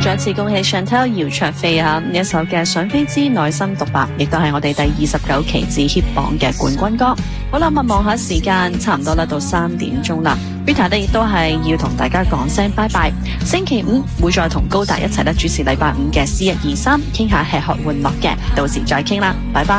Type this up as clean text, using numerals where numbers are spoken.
再次恭喜 Chantel 姚焯菲啊！呢一首嘅《想飛之內心獨白》，亦都係我哋第29期字 hit 榜嘅冠軍歌。好啦，咁望下時間，差唔多啦，到3點鐘啦。Rita 呢亦都係要同大家講聲拜拜。星期五會再同高達一齊咧主持禮拜五嘅C123，傾下吃喝玩樂嘅，到時再傾啦，拜拜。